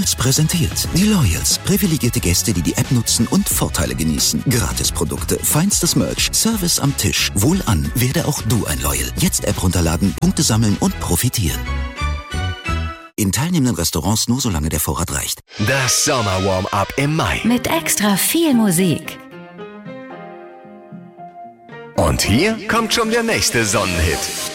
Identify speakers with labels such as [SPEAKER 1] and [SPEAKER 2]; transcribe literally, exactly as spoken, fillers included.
[SPEAKER 1] McDonald's präsentiert die Loyals. Privilegierte Gäste, die die App nutzen und Vorteile genießen. Gratisprodukte, feinstes Merch, Service am Tisch. Wohlan, werde auch du ein Loyal. Jetzt App runterladen, Punkte sammeln und profitieren. In teilnehmenden Restaurants nur solange der Vorrat reicht.
[SPEAKER 2] Das Sommer-Warm-Up im Mai.
[SPEAKER 3] Mit extra viel Musik.
[SPEAKER 2] Und hier kommt schon der nächste Sonnenhit.